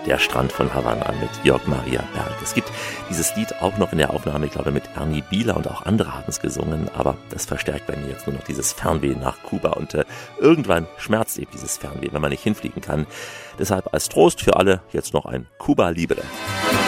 Der Strand von Havanna mit Georg Maria Berg. Es gibt dieses Lied auch noch in der Aufnahme, ich glaube mit Ernie Bieler und auch andere haben es gesungen, aber das verstärkt bei mir jetzt nur noch dieses Fernweh nach Kuba und irgendwann schmerzt eben dieses Fernweh, wenn man nicht hinfliegen kann. Deshalb als Trost für alle jetzt noch ein Cuba Libre.